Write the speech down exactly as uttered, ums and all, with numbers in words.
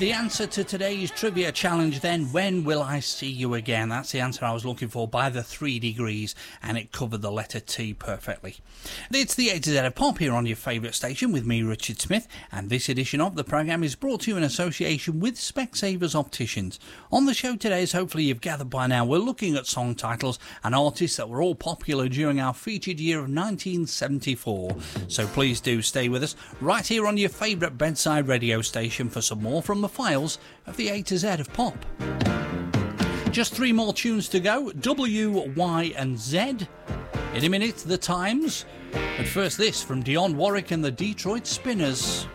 The answer to today's trivia challenge then, when will I see you again? That's the answer I was looking for by the three degrees, and it covered the letter T perfectly. It's the A to Z of Pop here on your favourite station with me, Richard Smith, and this edition of the programme is brought to you in association with Specsavers Opticians. On the show today, as hopefully you've gathered by now, we're looking at song titles and artists that were all popular during our featured year of nineteen seventy-four. So please do stay with us right here on your favourite bedside radio station for some more from the files of the A to Z of Pop. Just three more tunes to go, W, Y and Z. In a minute, The Times. But first this from Dionne Warwick and the Detroit Spinners.